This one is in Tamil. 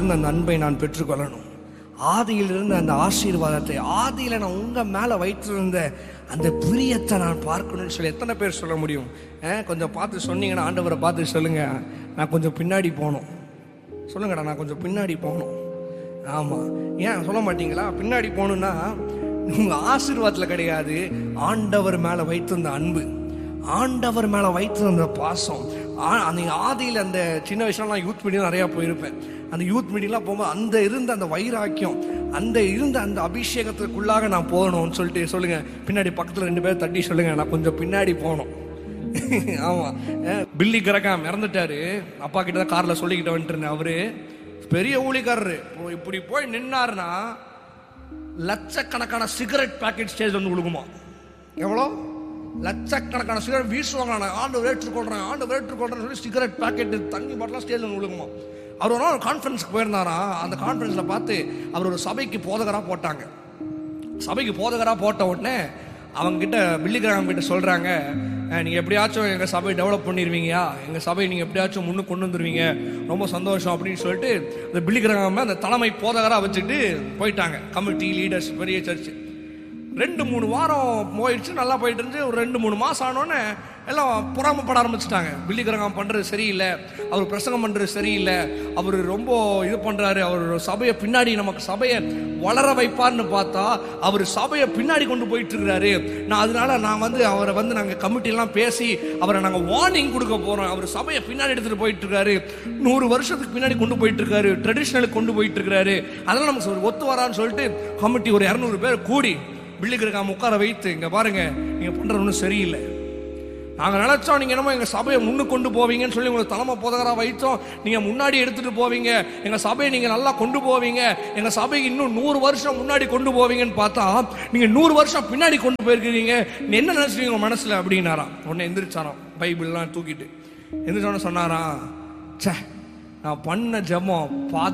ஆதியிலிருந்து அந்த அன்பை நான் பெற்றுக்கொள்ளணும். ஆதியிலிருந்து அந்த ஆசீர்வாதத்தை, ஆதியில் நான் உங்கள் மேலே வைத்திருந்த அந்த பிரியத்தை நான் பார்க்கணும்னு சொல்லி எத்தனை பேர் சொல்ல முடியும்? கொஞ்சம் பார்த்து சொன்னீங்கன்னா, ஆண்டவரை பார்த்து சொல்லுங்கள், நான் கொஞ்சம் பின்னாடி போகணும். சொல்லுங்கடா, நான் கொஞ்சம் பின்னாடி போகணும். ஆமாம், ஏன் சொல்ல மாட்டீங்களா? பின்னாடி போகணுன்னா உங்கள் ஆசீர்வாதத்தில் கிடையாது, ஆண்டவர் மேலே வைத்திருந்த அன்பு, ஆண்டவர் மேலே வைத்திருந்த பாசம். அந்த ஆதியில் அந்த சின்ன வயசுலாம் யூத் மீட்டிங் நிறையா போயிருப்பேன். அந்த யூத் மீட்டிங்லாம் போகும்போது அந்த இருந்த அந்த வைராக்கியம், அந்த இருந்த அந்த அபிஷேகத்துக்குள்ளாக நான் போகணும்னு சொல்லிட்டு சொல்லுங்கள். பின்னாடி பக்கத்தில் 2 பேர் தட்டி சொல்லுங்கள், நான் கொஞ்சம் பின்னாடி போகணும். ஆமாம், பில்லி கிரகாம் இறந்துட்டாரு. அப்பா கிட்ட தான் காரில் சொல்லிக்கிட்டு வந்துட்டு இருந்தேன். அவரு பெரிய ஊழிக்காரரு. இப்படி போய் நின்னாருன்னா லட்சக்கணக்கான சிகரெட் பாக்கெட் ஸ்டேஜ் வந்து விழுகுமா? எவ்வளோ? லட்சக்கணக்கான சிகரெட் வீசுவாங்க. ஆண்டு வேற்றுக்கொள்றேன்னு சொல்லி சிகரெட் பாக்கெட், தண்ணி பாட்டெலாம் ஸ்டேஜ் வந்து விழுகுமா? அவர் ஒரு நாள் கான்ஃபரன்ஸுக்கு போயிருந்தாரா. அந்த கான்ஃபரன்ஸில் பார்த்து அவர் ஒரு சபைக்கு போதகராக போட்டாங்க. சபைக்கு போதகராக போட்ட உடனே அவங்ககிட்ட, பில்லி கிரகாம் கிட்ட சொல்கிறாங்க, நீங்கள் எப்படியாச்சும் எங்கள் சபையை டெவலப் பண்ணிடுவீங்கயா, எங்கள் சபையை நீங்கள் எப்படியாச்சும் முன்னுக்கு கொண்டு வந்துடுவீங்க, ரொம்ப சந்தோஷம் அப்படின்னு சொல்லிட்டு அந்த பில்லி கிரகாம் அந்த தலைமை போதகராக வச்சுட்டு போயிட்டாங்க. கமிட்டி லீடர்ஸ், பெரிய சர்ச்சு. 2-3 வாரம் போயிடுச்சு, நல்லா போயிட்டு இருந்துச்சு. ஒரு 2-3 மாதம் ஆனோடனே எல்லாம் பொறாமப்பட ஆரம்பிச்சிட்டாங்க. பில்லி கிரகாம் பண்ணுறது சரியில்லை, அவர் பிரசங்கம் பண்ணுறது சரியில்லை, அவர் ரொம்ப இது பண்ணுறாரு, அவர் சபையை பின்னாடி, நமக்கு சபையை வளர வைப்பார்னு பார்த்தா அவர் சபையை பின்னாடி கொண்டு போயிட்டு இருக்கிறாரு. அதனால அவரை நாங்கள் கமிட்டிலாம் பேசி அவரை நாங்கள் வார்னிங் கொடுக்க போகிறோம். அவர் சபையை பின்னாடி எடுத்துகிட்டு போயிட்டு இருக்காரு, 100 வருஷத்துக்கு பின்னாடி கொண்டு போயிட்டு இருக்காரு, ட்ரெடிஷ்னலுக்கு கொண்டு போயிட்டு இருக்காரு. அதெல்லாம் நமக்கு ஒத்து வரான்னு சொல்லிட்டு கமிட்டி ஒரு 200 பேர் கூடி பில்லி கிரகாம் உட்கார வைத்து, இங்கே பாருங்க, நீங்கள் பண்ணுறது ஒன்றும் சரியில்லை, நாங்கள் நினச்சோம் நீங்கள் என்னமோ எங்கள் சபையை முன்னுக்கு கொண்டு போவீங்கன்னு சொல்லி உங்களுக்கு தலைமை போதகராக வைத்தோம், நீங்கள் முன்னாடி எடுத்துகிட்டு போவீங்க, எங்கள் சபையை நீங்கள் நல்லா கொண்டு போவீங்க, எங்கள் சபைக்கு இன்னும் 100 வருஷம் முன்னாடி கொண்டு போவீங்கன்னு பார்த்தா நீங்கள் 100 வருஷம் பின்னாடி கொண்டு போயிருக்கிறீங்க, என்ன நினச்சிட்டீங்க உங்கள் மனசில் அப்படின்னாராம். உடனே எந்திரிச்சாராம், பைபிள்லாம் தூக்கிட்டு எந்திரிச்சோன்னு சொன்னாராம், சே, நான் பண்ண ஜெபம்